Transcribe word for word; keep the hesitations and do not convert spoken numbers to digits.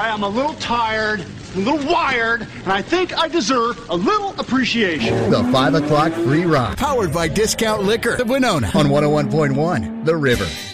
I'm a little tired, a little wired, and I think I deserve a little appreciation. The five o'clock free ride. Powered by Discount Liquor of Winona On one oh one point one, The River.